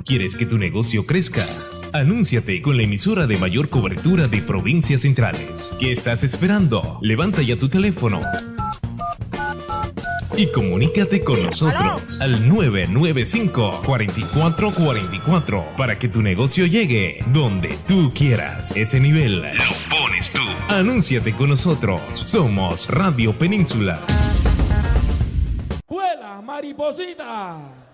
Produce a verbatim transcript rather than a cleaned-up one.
¿Quieres que tu negocio crezca? Anúnciate con la emisora de mayor cobertura de provincias centrales. ¿Qué estás esperando? Levanta ya tu teléfono y comunícate con nosotros al nueve nueve cinco, cuatro cuatro cuatro cuatro para que tu negocio llegue donde tú quieras. Ese nivel lo pones tú. Anúnciate con nosotros. Somos Radio Península. ¡Vuela, mariposita!